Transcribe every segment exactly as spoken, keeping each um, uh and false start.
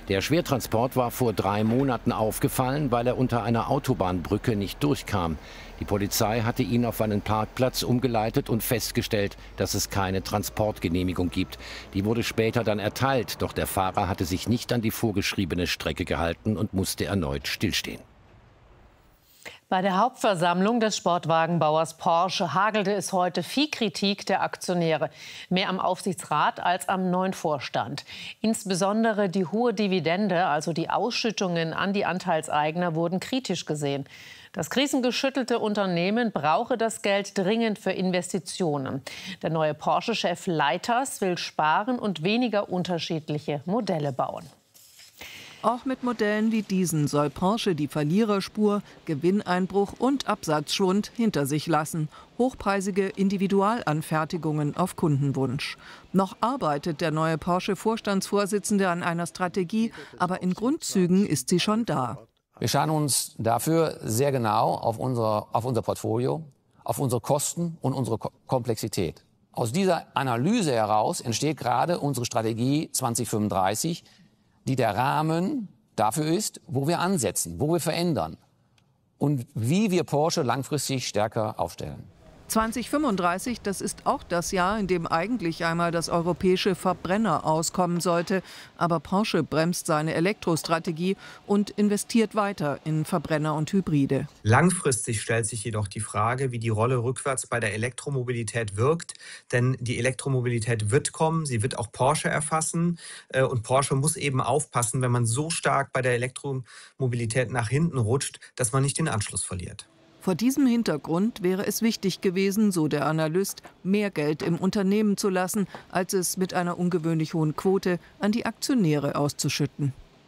Der Schwertransport war vor drei Monaten aufgefallen, weil er unter einer Autobahnbrücke nicht durchkam. Die Polizei hatte ihn auf einen Parkplatz umgeleitet und festgestellt, dass es keine Transportgenehmigung gibt. Die wurde später dann erteilt, doch der Fahrer hatte sich nicht an die vorgeschriebene Strecke gehalten und musste erneut stillstehen. Bei der Hauptversammlung des Sportwagenbauers Porsche hagelte es heute viel Kritik der Aktionäre. Mehr am Aufsichtsrat als am neuen Vorstand. Insbesondere die hohe Dividende, also die Ausschüttungen an die Anteilseigner, wurden kritisch gesehen. Das krisengeschüttelte Unternehmen brauche das Geld dringend für Investitionen. Der neue Porsche-Chef Leiters will sparen und weniger unterschiedliche Modelle bauen. Auch mit Modellen wie diesen soll Porsche die Verliererspur, Gewinneinbruch und Absatzschwund hinter sich lassen. Hochpreisige Individualanfertigungen auf Kundenwunsch. Noch arbeitet der neue Porsche-Vorstandsvorsitzende an einer Strategie, aber in Grundzügen ist sie schon da. Wir schauen uns dafür sehr genau auf unser, auf unser Portfolio, auf unsere Kosten und unsere Ko- Komplexität. Aus dieser Analyse heraus entsteht gerade unsere Strategie zwanzig fünfunddreißig, die der Rahmen dafür ist, wo wir ansetzen, wo wir verändern und wie wir Porsche langfristig stärker aufstellen. zwanzig fünfunddreißig, das ist auch das Jahr, in dem eigentlich einmal das europäische Verbrenner auskommen sollte. Aber Porsche bremst seine Elektrostrategie und investiert weiter in Verbrenner und Hybride. Langfristig stellt sich jedoch die Frage, wie die Rolle rückwärts bei der Elektromobilität wirkt. Denn die Elektromobilität wird kommen, sie wird auch Porsche erfassen. Und Porsche muss eben aufpassen, wenn man so stark bei der Elektromobilität nach hinten rutscht, dass man nicht den Anschluss verliert. Vor diesem Hintergrund wäre es wichtig gewesen, so der Analyst, mehr Geld im Unternehmen zu lassen, als es mit einer ungewöhnlich hohen Quote an die Aktionäre auszuschütten.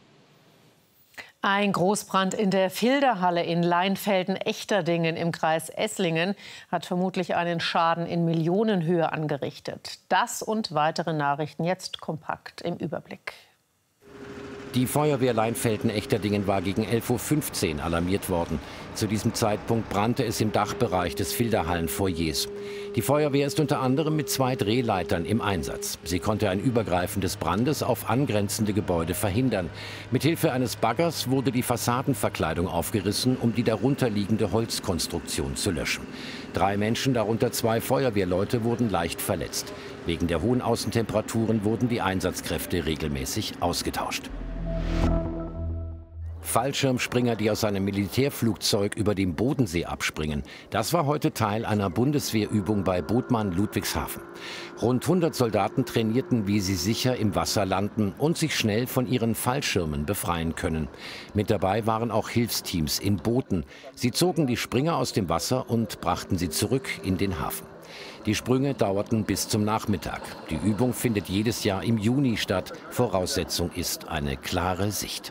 Ein Großbrand in der Filderhalle in Leinfelden-Echterdingen im Kreis Esslingen hat vermutlich einen Schaden in Millionenhöhe angerichtet. Das und weitere Nachrichten jetzt kompakt im Überblick. Die Feuerwehr Leinfelden-Echterdingen war gegen elf Uhr fünfzehn alarmiert worden. Zu diesem Zeitpunkt brannte es im Dachbereich des Filderhallen-Foyers. Die Feuerwehr ist unter anderem mit zwei Drehleitern im Einsatz. Sie konnte ein Übergreifen des Brandes auf angrenzende Gebäude verhindern. Mithilfe eines Baggers wurde die Fassadenverkleidung aufgerissen, um die darunterliegende Holzkonstruktion zu löschen. Drei Menschen, darunter zwei Feuerwehrleute, wurden leicht verletzt. Wegen der hohen Außentemperaturen wurden die Einsatzkräfte regelmäßig ausgetauscht. Fallschirmspringer, die aus einem Militärflugzeug über dem Bodensee abspringen. Das war heute Teil einer Bundeswehrübung bei Bodmann Ludwigshafen. Rund hundert Soldaten trainierten, wie sie sicher im Wasser landen und sich schnell von ihren Fallschirmen befreien können. Mit dabei waren auch Hilfsteams in Booten. Sie zogen die Springer aus dem Wasser und brachten sie zurück in den Hafen. Die Sprünge dauerten bis zum Nachmittag. Die Übung findet jedes Jahr im Juni statt. Voraussetzung ist eine klare Sicht.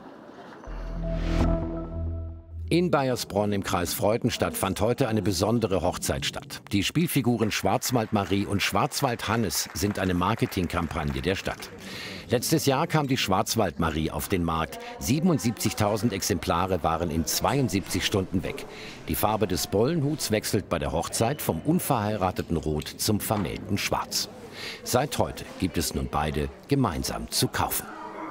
In Baiersbronn im Kreis Freudenstadt fand heute eine besondere Hochzeit statt. Die Spielfiguren Schwarzwald-Marie und Schwarzwald-Hannes sind eine Marketingkampagne der Stadt. Letztes Jahr kam die Schwarzwald-Marie auf den Markt. siebenundsiebzigtausend Exemplare waren in zweiundsiebzig Stunden weg. Die Farbe des Bollenhuts wechselt bei der Hochzeit vom unverheirateten Rot zum vermählten Schwarz. Seit heute gibt es nun beide gemeinsam zu kaufen.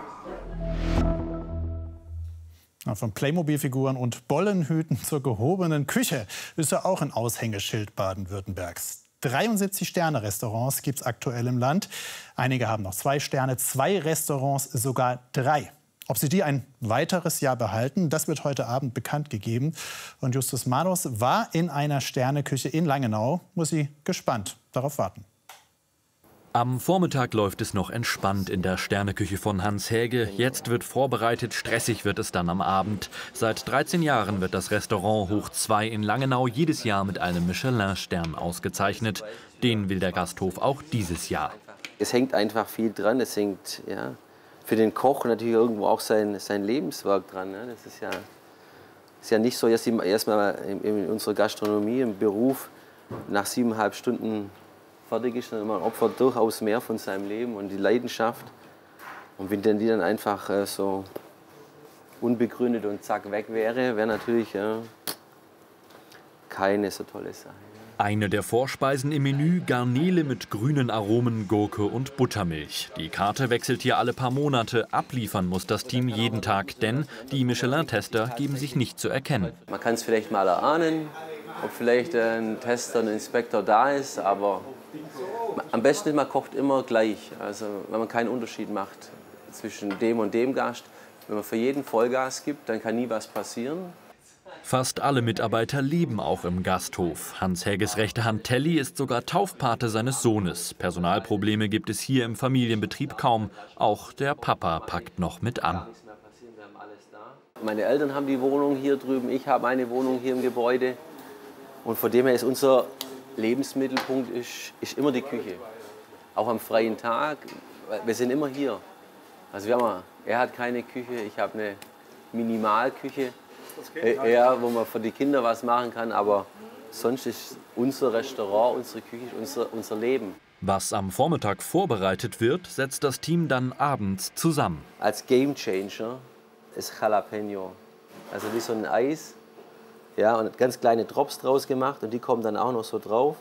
Von Playmobil-Figuren und Bollenhüten zur gehobenen Küche ist ja auch ein Aushängeschild Baden-Württembergs. dreiundsiebzig Sterne-Restaurants gibt es aktuell im Land. Einige haben noch zwei Sterne, zwei Restaurants sogar drei. Ob sie die ein weiteres Jahr behalten, das wird heute Abend bekannt gegeben. Und Justus Manus war in einer Sterneküche in Langenau. Muss sie gespannt darauf warten. Am Vormittag läuft es noch entspannt in der Sterneküche von Hans Häge. Jetzt wird vorbereitet, stressig wird es dann am Abend. Seit dreizehn Jahren wird das Restaurant Hoch zwei in Langenau jedes Jahr mit einem Michelin-Stern ausgezeichnet. Den will der Gasthof auch dieses Jahr. Es hängt einfach viel dran. Es hängt ja, für den Koch natürlich irgendwo auch sein, sein Lebenswerk dran. Ne? Das ist ja, ist ja nicht so, dass erstmal in, in unserer Gastronomie, im Beruf, nach siebeneinhalb Stunden fertig ist, man opfert durchaus mehr von seinem Leben und die Leidenschaft. Und wenn dann die dann einfach äh, so unbegründet und zack weg wäre, wäre natürlich ja, keine so tolle Sache. Eine der Vorspeisen im Menü: Garnele mit grünen Aromen, Gurke und Buttermilch. Die Karte wechselt hier alle paar Monate. Abliefern muss das Team jeden Tag, denn die Michelin-Tester geben sich nicht zu erkennen. Man kann es vielleicht mal erahnen, ob vielleicht ein Tester, ein Inspektor da ist, aber am besten ist, man kocht immer gleich. Also wenn man keinen Unterschied macht zwischen dem und dem Gast. Wenn man für jeden Vollgas gibt, dann kann nie was passieren. Fast alle Mitarbeiter leben auch im Gasthof. Hans Häges rechte Hand Telly ist sogar Taufpate seines Sohnes. Personalprobleme gibt es hier im Familienbetrieb kaum. Auch der Papa packt noch mit an. Meine Eltern haben die Wohnung hier drüben, ich habe eine Wohnung hier im Gebäude. Und von dem her ist unser Lebensmittelpunkt ist, ist immer die Küche. Auch am freien Tag, wir sind immer hier. Also wir haben, er hat keine Küche, ich habe eine Minimalküche. Ja, wo man für die Kinder was machen kann, aber sonst ist unser Restaurant, unsere Küche, unser, unser Leben. Was am Vormittag vorbereitet wird, setzt das Team dann abends zusammen. Als Gamechanger ist Jalapeno, also wie so ein Eis, ja, und ganz kleine Drops draus gemacht und die kommen dann auch noch so drauf.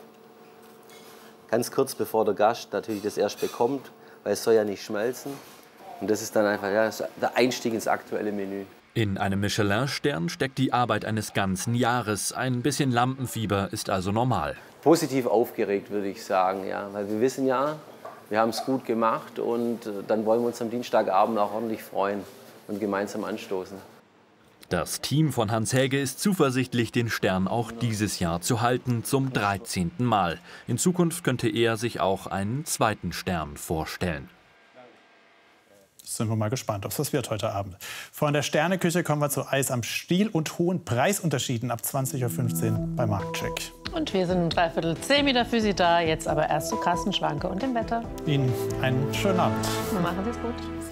Ganz kurz bevor der Gast natürlich das erst bekommt, weil es soll ja nicht schmelzen. Und das ist dann einfach ja, der Einstieg ins aktuelle Menü. In einem Michelin-Stern steckt die Arbeit eines ganzen Jahres. Ein bisschen Lampenfieber ist also normal. Positiv aufgeregt, würde ich sagen, ja. Weil wir wissen ja, wir haben es gut gemacht und dann wollen wir uns am Dienstagabend auch ordentlich freuen und gemeinsam anstoßen. Das Team von Hans Häge ist zuversichtlich, den Stern auch dieses Jahr zu halten, zum dreizehnten Mal. In Zukunft könnte er sich auch einen zweiten Stern vorstellen. Sind wir mal gespannt, ob das wird heute Abend. Von der Sterneküche kommen wir zu Eis am Stiel und hohen Preisunterschieden ab zwanzig Uhr fünfzehn bei Marktcheck. Und wir sind um dreiviertel zehn wieder für Sie da. Jetzt aber erst zu Carsten Schwanke und dem Wetter. Ihnen einen schönen Abend. Machen Sie es gut.